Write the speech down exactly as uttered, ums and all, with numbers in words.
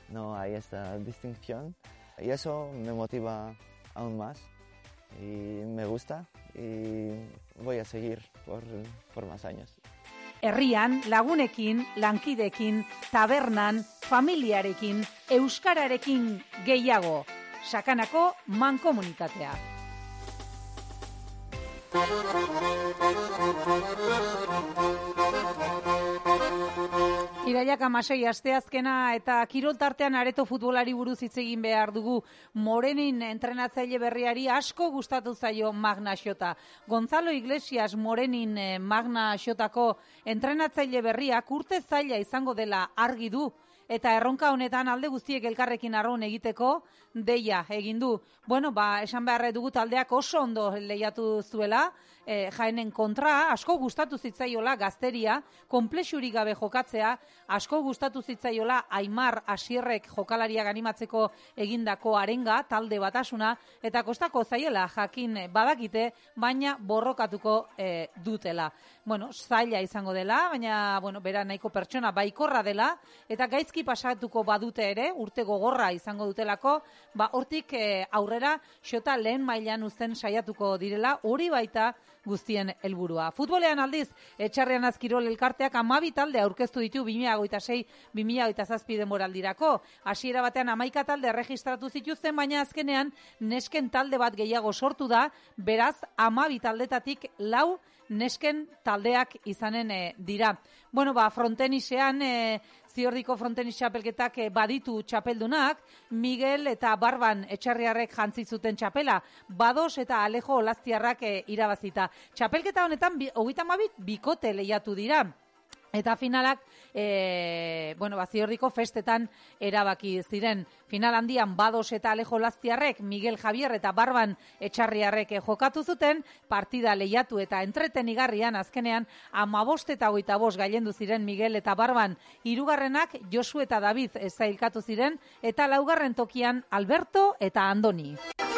no hay esta distinción y eso me motiva aún más y me gusta y voy a seguir por, por más años. Herrian, lagunekin, lankidekin, tabernan, familiarekin, euskararekin gehiago. Sakanako mankomunitatea. Iraiak hamasei asteazkena eta kirol tartean areto futbolari buruz hitz egin behar dugu. Morenin entrenatzaile berriari asko gustatu zaio Magna Xota. Gonzalo Iglesias Morenin Magna Xotako entrenatzaile berriak urte zaila izango dela argi du. Eta erronka honetan alde guztiek elkarrekin arraun egiteko deia egin du. Bueno, ba, esan beharre dugu taldeak oso ondo lehiatu zuela, e, Jaenen kontra, asko gustatu zitzaiola gazteria, konplexurik gabe jokatzea, asko gustatu zitzaiola Aimar Asierrek jokalariak animatzeko egindako arenga, talde batasuna, eta kostako zaiela jakin badakite, baina borrokatuko e, dutela. Bueno, zaila izango dela, baina, bueno, bera nahiko pertsona baikorra dela, eta gaizki pasatuko badute ere, urte gogorra izango dutelako, ba hortik e, aurrera Xota lehen mailan uzten saiatuko direla, hori baita guztien helburua. Futbolean aldiz, Etxarrian Azkirol elkarteak hamabi talde aurkeztu ditu bi mila hogeita sei bi mila hogeita zazpi denboraldirako. Hasiera batean hamaika talde erregistratu zituzten, baina azkenean nesken talde bat gehiago sortu da, beraz hamabi taldetatik lau nesken taldeak izanen e, dira. Bueno, ba, frontenisean, e, Ziordiko frontenis txapelketak e, baditu txapeldunak, Miguel eta Barban Etxarriarrek jantzi zuten txapela, Bados eta Alejo Olaztiarrak e, irabazita. Txapelketa honetan, hogeita hamabi bikote lehiatu dira. Eta finalak, e, bueno, Ziordiko festetan erabaki ziren. Final handian Bados eta Alejo Olaztiarrek, Miguel Javier eta Barban Etxarriarrek jokatu zuten, partida lehiatu eta entretenigarrian azkenean hamabost eta hogeita bost gailendu ziren Miguel eta Barban. Hirugarrenak Josu eta David zailkatu ziren, eta laugarren tokian Alberto eta Andoni.